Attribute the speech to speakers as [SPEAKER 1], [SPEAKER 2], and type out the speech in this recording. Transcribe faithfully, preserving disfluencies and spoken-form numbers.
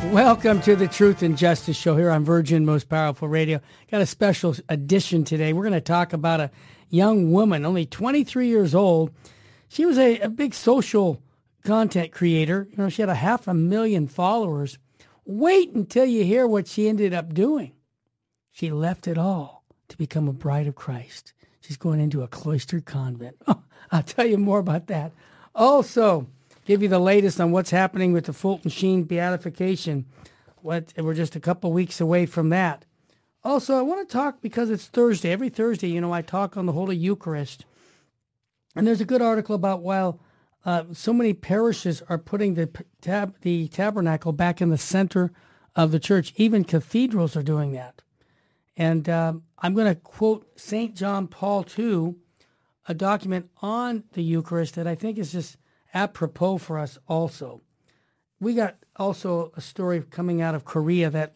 [SPEAKER 1] Welcome to the Truth and Justice Show here on Virgin Most Powerful Radio. Got a special edition today. We're going to talk about a young woman, only twenty-three years old. She was a, a big social content creator. You know, she had a half a million followers. Wait until you hear what she ended up doing. She left it all to become a bride of Christ. She's going into a cloistered convent. Oh, I'll tell you more about that. Also, give you the latest on what's happening with the Fulton Sheen beatification. What, we're just a couple weeks away from that. Also, I want to talk, because it's Thursday. Every Thursday, you know, I talk on the Holy Eucharist. And there's a good article about while uh, so many parishes are putting the, tab, the tabernacle back in the center of the church. Even cathedrals are doing that. And um, I'm going to quote Saint John Paul the Second, a document on the Eucharist that I think is just apropos for us also. We got also a story coming out of Korea that